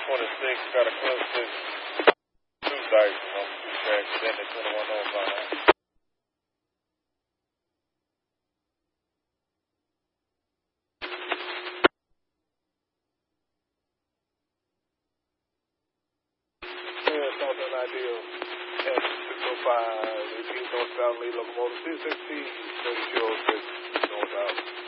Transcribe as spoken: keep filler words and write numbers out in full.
twenty-six, got a club six, two dice on two tracks, then the twenty-one oh five. Yeah, something ideal. And six oh five, eighteen north south, lead locomotive, C sixteen, thirty-two oh six, north out.